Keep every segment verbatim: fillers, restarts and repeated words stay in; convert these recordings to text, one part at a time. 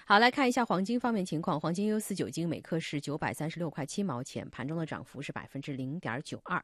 好，来看一下黄金方面情况。黄金 U 四九金每克是九百三十六块七毛钱，盘中的涨幅是百分之零点九二。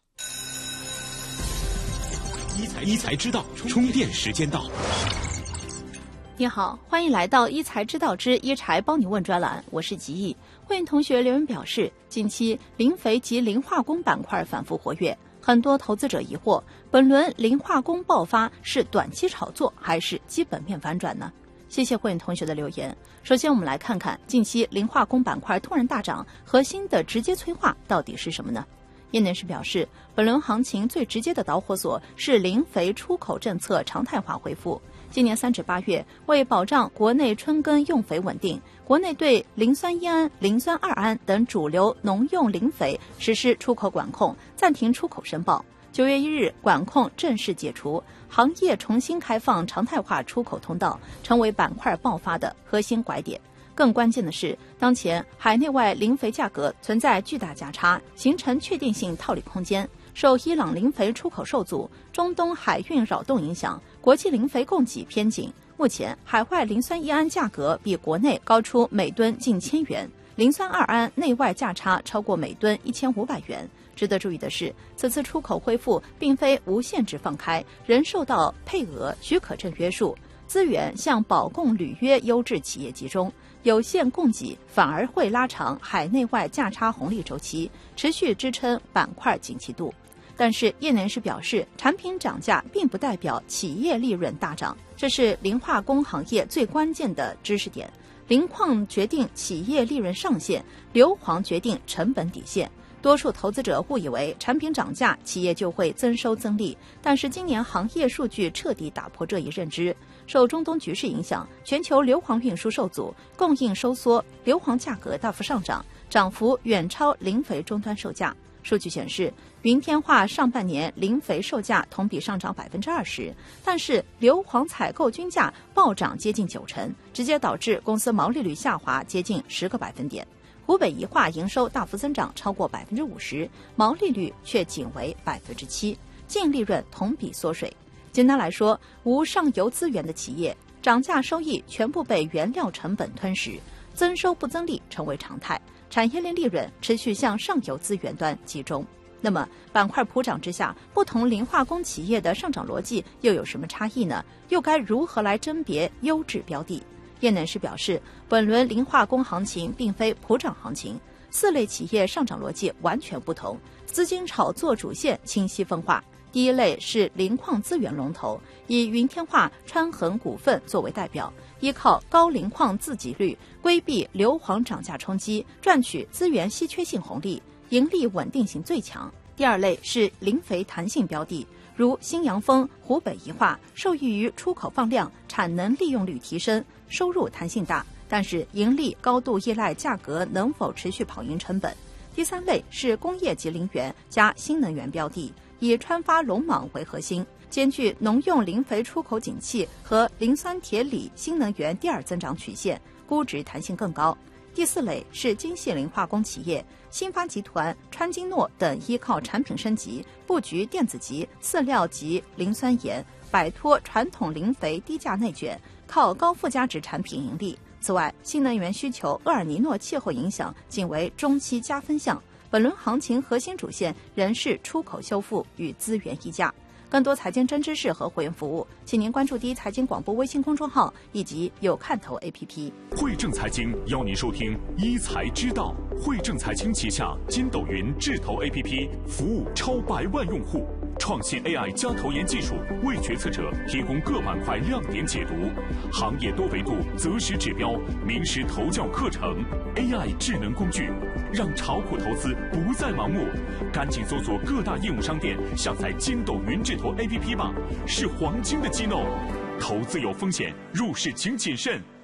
一财一财知道，充电时间到。 你好，欢迎来到一财知道之一财帮你问专栏，我是吉毅。会员同学留言表示，近期磷肥及磷化工板块反复活跃，很多投资者疑惑，本轮磷化工爆发是短期炒作还是基本面反转呢？谢谢会员同学的留言。首先我们来看看近期磷化工板块突然大涨，核心的直接催化到底是什么呢？业内人士表示，本轮行情最直接的导火索是磷肥出口政策常态化恢复。今年三至八月，为保障国内春耕用肥稳定，国内对磷酸一胺、磷酸二胺等主流农用磷肥实施出口管控，暂停出口申报。九月一日，管控正式解除，行业重新开放常态化出口通道，成为板块爆发的核心拐点。更关键的是，当前海内外磷肥价格存在巨大价差，形成确定性套利空间。受伊朗磷肥出口受阻、中东海运扰动影响，国际磷肥供给偏紧。目前，海外磷酸一胺价格比国内高出每吨近千元，磷酸二胺内外价差超过每吨一千五百元。值得注意的是，此次出口恢复并非无限制放开，仍受到配额许可证约束，资源向保供履约优质企业集中，有限供给反而会拉长海内外价差红利周期，持续支撑板块景气度。但是业内人士表示，产品涨价并不代表企业利润大涨，这是磷化工行业最关键的知识点。磷矿决定企业利润上限，硫磺决定成本底线。多数投资者误以为产品涨价，企业就会增收增利，但是今年行业数据彻底打破这一认知。受中东局势影响，全球硫磺运输受阻，供应收缩，硫磺价格大幅上涨，涨幅远超磷肥终端售价。数据显示，云天化上半年磷肥售价同比上涨百分之二十，但是硫磺采购均价暴涨接近九成，直接导致公司毛利率下滑接近十个百分点。湖北宜化营收大幅增长超过百分之五十，毛利率却仅为百分之七，净利润同比缩水。简单来说，无上游资源的企业，涨价收益全部被原料成本吞噬，增收不增利成为常态，产业链利润持续向上游资源端集中。那么板块普涨之下，不同磷化工企业的上涨逻辑又有什么差异呢？又该如何来甄别优质标的？业内人士表示，本轮磷化工行情并非普涨行情，四类企业上涨逻辑完全不同，资金炒作主线清晰分化。第一类是磷矿资源龙头，以云天化、川恒股份作为代表，依靠高磷矿自给率，规避硫磺涨价冲击，赚取资源稀缺性红利，盈利稳定性最强。第二类是磷肥弹性标的，如新阳丰、湖北宜化，受益于出口放量，产能利用率提升，收入弹性大，但是盈利高度依赖价格能否持续跑赢成本。第三类是工业级磷源加新能源标的，以川发龙锰为核心，兼具农用磷肥出口景气和磷酸铁锂新能源第二增长曲线，估值弹性更高。第四类是精细磷化工企业，新发集团、川金诺等依靠产品升级，布局电子级、饲料级磷酸盐，摆脱传统磷肥低价内卷，靠高附加值产品盈利。此外，新能源需求厄尔尼诺气候影响仅为中期加分项，本轮行情核心主线仍是出口修复与资源溢价。更多财经真知识和会员服务，请您关注第一财经广播微信公众号以及有看头 A P P。 汇正财经邀您收听一财知道，汇正财经旗下筋斗云智投 A P P 服务超百万用户，创新 A I 加投研技术，为决策者提供各板块亮点解读，行业多维度择时指标，名师投教课程 ，A I 智能工具，让炒股投资不再盲目。赶紧搜索各大应用商店，下载筋斗云智投 A P P 吧，是黄金的机弄。投资有风险，入市请谨慎。